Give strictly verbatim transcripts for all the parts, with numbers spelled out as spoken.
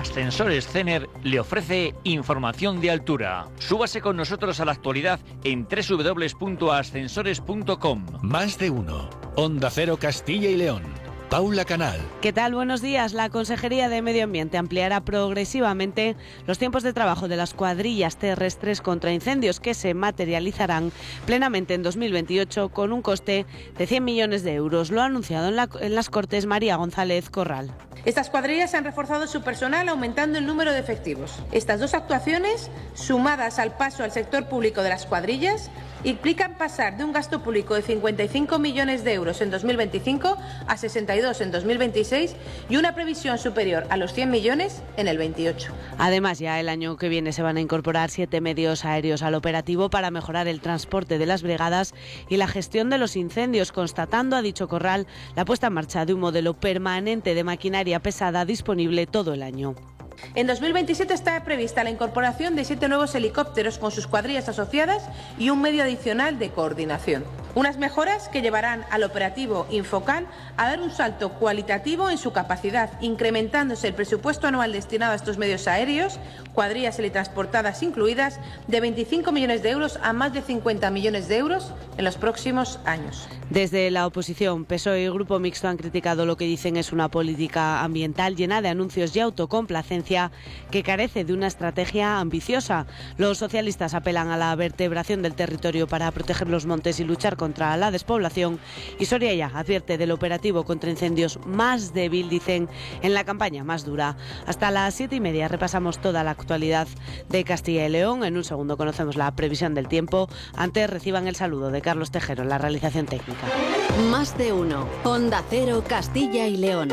Ascensores Cener le ofrece información de altura. Súbase con nosotros a la actualidad en doble u doble u doble u punto ascensores punto com. Más de uno. Onda Cero Castilla y León. Paula Canal. ¿Qué tal? Buenos días. La Consejería de Medio Ambiente ampliará progresivamente los tiempos de trabajo de las cuadrillas terrestres contra incendios, que se materializarán plenamente en dos mil veintiocho con un coste de cien millones de euros. Lo ha anunciado en, la, en las Cortes María González Corral. Estas cuadrillas han reforzado su personal aumentando el número de efectivos. Estas dos actuaciones, sumadas al paso al sector público de las cuadrillas, implican pasar de un gasto público de cincuenta y cinco millones de euros en dos mil veinticinco a sesenta y dos en dos mil veintiséis y una previsión superior a los cien millones en el veintiocho. Además, ya el año que viene se van a incorporar siete medios aéreos al operativo para mejorar el transporte de las brigadas y la gestión de los incendios, constatando, ha dicho Corral, la puesta en marcha de un modelo permanente de maquinaria pesada disponible todo el año. En dos mil veintisiete está prevista la incorporación de siete nuevos helicópteros con sus cuadrillas asociadas y un medio adicional de coordinación. Unas mejoras que llevarán al operativo Infocal a dar un salto cualitativo en su capacidad, incrementándose el presupuesto anual destinado a estos medios aéreos, cuadrillas teletransportadas incluidas, de veinticinco millones de euros a más de cincuenta millones de euros en los próximos años. Desde la oposición, P S O E y Grupo Mixto han criticado lo que dicen es una política ambiental llena de anuncios y autocomplacencia que carece de una estrategia ambiciosa. Los socialistas apelan a la vertebración del territorio para proteger los montes y luchar contra la despoblación, y Soria ya advierte del operativo contra incendios más débil, dicen, en la campaña más dura. Hasta las siete y media repasamos toda la actualidad de Castilla y León. En un segundo conocemos la previsión del tiempo. Antes reciban el saludo de Carlos Tejero en la realización técnica. Más de uno. Onda Cero Castilla y León.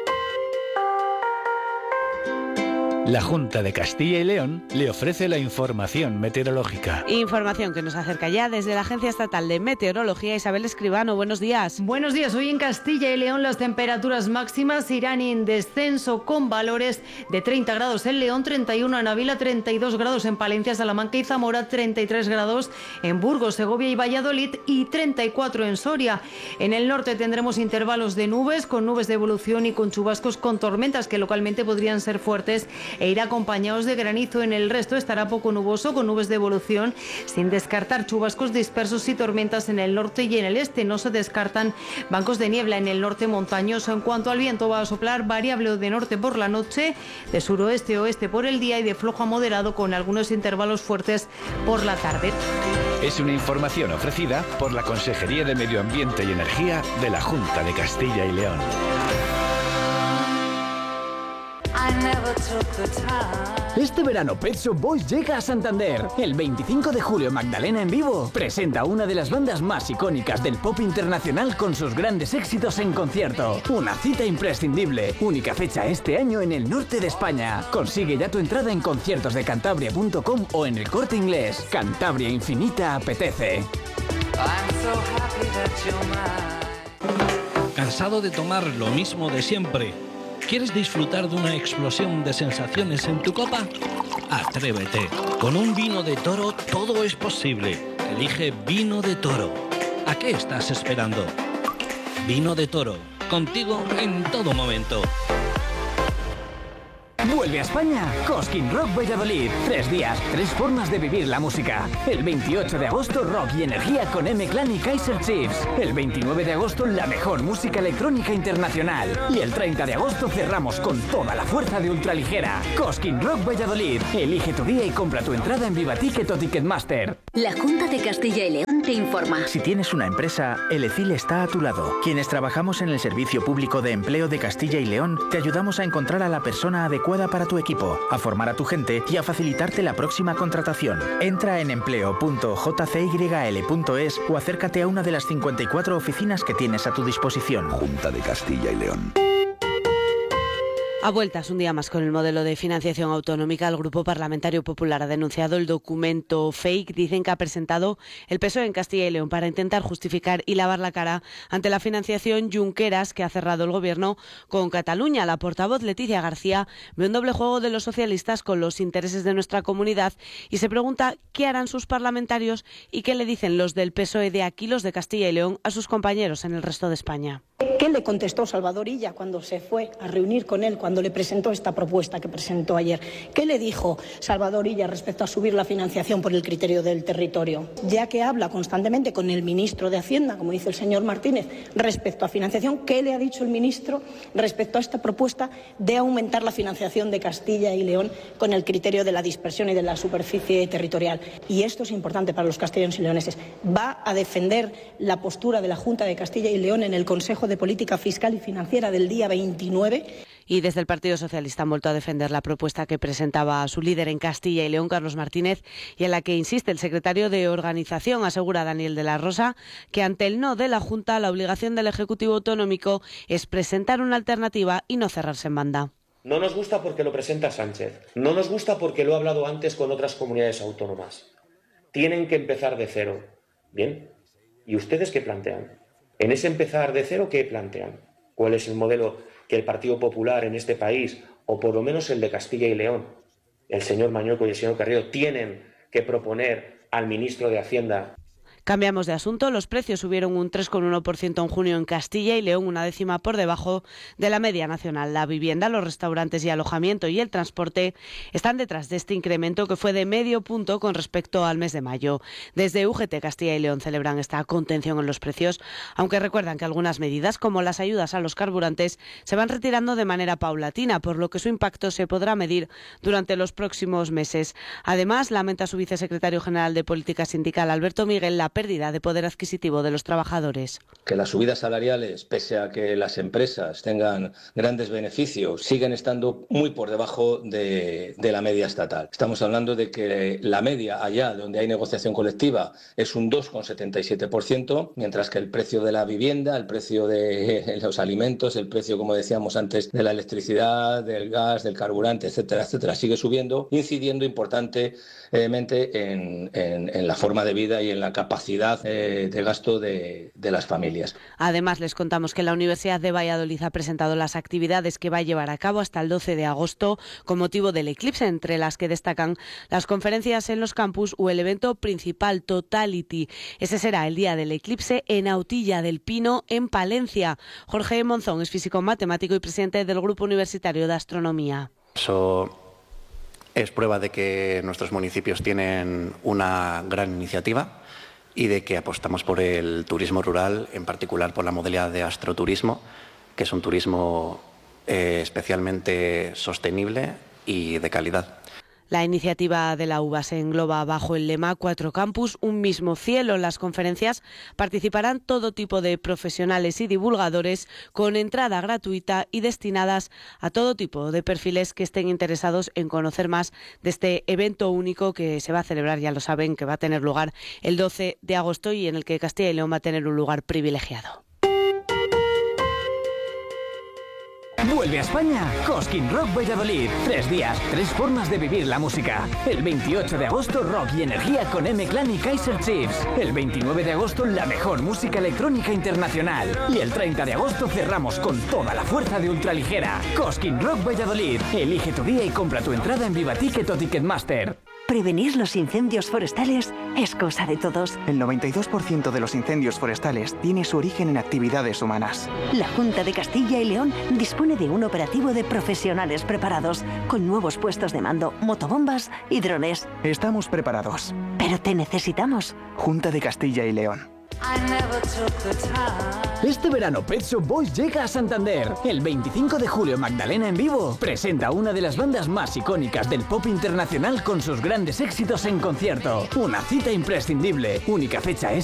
La Junta de Castilla y León le ofrece la información meteorológica. Información que nos acerca ya desde la Agencia Estatal de Meteorología. Isabel Escribano, buenos días. Buenos días. Hoy en Castilla y León las temperaturas máximas irán en descenso con valores de treinta grados en León, treinta y uno en Ávila, treinta y dos grados en Palencia, Salamanca y Zamora, treinta y tres grados en Burgos, Segovia y Valladolid y treinta y cuatro en Soria. En el norte tendremos intervalos de nubes, con nubes de evolución y con chubascos con tormentas que localmente podrían ser fuertes e irá acompañados de granizo. En el resto estará poco nuboso con nubes de evolución, sin descartar chubascos dispersos y tormentas en el norte y en el este. No se descartan bancos de niebla en el norte montañoso. En cuanto al viento, va a soplar variable de norte por la noche, de suroeste a oeste por el día y de flojo a moderado con algunos intervalos fuertes por la tarde. Es una información ofrecida por la Consejería de Medio Ambiente y Energía de la Junta de Castilla y León. Este verano Pet Shop Boys llega a Santander. El veinticinco de julio Magdalena en vivo presenta una de las bandas más icónicas del pop internacional con sus grandes éxitos en concierto. Una cita imprescindible. Única fecha este año en el norte de España. Consigue ya tu entrada en conciertos de cantabria punto com o en El Corte Inglés. Cantabria Infinita apetece. ¿Cansado de tomar lo mismo de siempre? ¿Quieres disfrutar de una explosión de sensaciones en tu copa? Atrévete. Con un vino de Toro todo es posible. Elige Vino de Toro. ¿A qué estás esperando? Vino de Toro. Contigo en todo momento. Vuelve a España Cosquín Rock Valladolid. Tres días, tres formas de vivir la música. El veintiocho de agosto, rock y energía con M-Clan y Kaiser Chiefs. El veintinueve de agosto, la mejor música electrónica internacional. Y el treinta de agosto cerramos con toda la fuerza de ultraligera. Cosquín Rock Valladolid. Elige tu día y compra tu entrada en Vivaticket o Ticketmaster. La Junta de Castilla y León te informa. Si tienes una empresa, el E C I L está a tu lado. Quienes trabajamos en el Servicio Público de Empleo de Castilla y León, te ayudamos a encontrar a la persona adecuada para tu equipo, a formar a tu gente y a facilitarte la próxima contratación. Entra en empleo punto j c y l punto es o acércate a una de las cincuenta y cuatro oficinas que tienes a tu disposición. Junta de Castilla y León. A vueltas un día más con el modelo de financiación autonómica, el Grupo Parlamentario Popular ha denunciado el documento fake, dicen que ha presentado el P S O E en Castilla y León para intentar justificar y lavar la cara ante la financiación Junqueras que ha cerrado el Gobierno con Cataluña. La portavoz Leticia García ve un doble juego de los socialistas con los intereses de nuestra comunidad y se pregunta qué harán sus parlamentarios y qué le dicen los del P S O E de aquí, los de Castilla y León, a sus compañeros en el resto de España. ¿Qué ¿Qué le contestó Salvador Illa cuando se fue a reunir con él, cuando le presentó esta propuesta que presentó ayer? ¿Qué le dijo Salvador Illa respecto a subir la financiación por el criterio del territorio? Ya que habla constantemente con el ministro de Hacienda, como dice el señor Martínez, respecto a financiación, ¿qué le ha dicho el ministro respecto a esta propuesta de aumentar la financiación de Castilla y León con el criterio de la dispersión y de la superficie territorial? Y esto es importante para los castellanos y leoneses. ¿Va a defender la postura de la Junta de Castilla y León en el Consejo de Política Fiscal y Financiera del día veintinueve? Y desde el Partido Socialista han vuelto a defender la propuesta que presentaba su líder en Castilla y León, Carlos Martínez, y en la que insiste el secretario de Organización, asegura Daniel de la Rosa, que ante el no de la Junta, la obligación del Ejecutivo Autonómico es presentar una alternativa y no cerrarse en banda. No nos gusta porque lo presenta Sánchez, no nos gusta porque lo ha hablado antes con otras comunidades autónomas. Tienen que empezar de cero. Bien, ¿y ustedes qué plantean? En ese empezar de cero, ¿qué plantean? ¿Cuál es el modelo que el Partido Popular en este país, o por lo menos el de Castilla y León, el señor Mañueco y el señor Carrillo, tienen que proponer al ministro de Hacienda? Cambiamos de asunto. Los precios subieron un tres coma uno por ciento en junio en Castilla y León, una décima por debajo de la media nacional. La vivienda, los restaurantes y alojamiento y el transporte están detrás de este incremento, que fue de medio punto con respecto al mes de mayo. Desde U G T Castilla y León celebran esta contención en los precios, aunque recuerdan que algunas medidas, como las ayudas a los carburantes, se van retirando de manera paulatina, por lo que su impacto se podrá medir durante los próximos meses. Además, lamenta su vicesecretario general de Política Sindical, Alberto Miguel, la pérdida de poder adquisitivo de los trabajadores. Que las subidas salariales, pese a que las empresas tengan grandes beneficios, siguen estando muy por debajo de, de la media estatal. Estamos hablando de que la media allá donde hay negociación colectiva es un dos coma setenta y siete por ciento, mientras que el precio de la vivienda, el precio de los alimentos, el precio, como decíamos antes, de la electricidad, del gas, del carburante, etcétera, etcétera, sigue subiendo, incidiendo importantemente en, en, en la forma de vida y en la capacidad de gasto de, de las familias. Además, les contamos que la Universidad de Valladolid ha presentado las actividades que va a llevar a cabo hasta el doce de agosto con motivo del eclipse, entre las que destacan las conferencias en los campus o el evento principal Totality. Ese será el día del eclipse en Autilla del Pino, en Palencia. Jorge Monzón es físico matemático y presidente del Grupo Universitario de Astronomía. Eso es prueba de que nuestros municipios tienen una gran iniciativa y de que apostamos por el turismo rural, en particular por la modalidad de astroturismo, que es un turismo eh, especialmente sostenible y de calidad. La iniciativa de la U B A se engloba bajo el lema Cuatro Campus, un mismo cielo. En las conferencias participarán todo tipo de profesionales y divulgadores con entrada gratuita y destinadas a todo tipo de perfiles que estén interesados en conocer más de este evento único que se va a celebrar, ya lo saben, que va a tener lugar el doce de agosto y en el que Castilla y León va a tener un lugar privilegiado. Vuelve a España Cosquín Rock Valladolid. Tres días, tres formas de vivir la música. El veintiocho de agosto, rock y energía con M-Clan y Kaiser Chiefs. El veintinueve de agosto, la mejor música electrónica internacional. Y el treinta de agosto cerramos con toda la fuerza de ultraligera. Cosquín Rock Valladolid. Elige tu día y compra tu entrada en Viva Ticket o Ticketmaster. Prevenir los incendios forestales es cosa de todos. El noventa y dos por ciento de los incendios forestales tiene su origen en actividades humanas. La Junta de Castilla y León dispone de un operativo de profesionales preparados, con nuevos puestos de mando, motobombas y drones. Estamos preparados. Pero te necesitamos. Junta de Castilla y León. Este verano Pet Shop Boys llega a Santander. El veinticinco de julio Magdalena en vivo presenta una de las bandas más icónicas del pop internacional con sus grandes éxitos en concierto. Una cita imprescindible. Única fecha es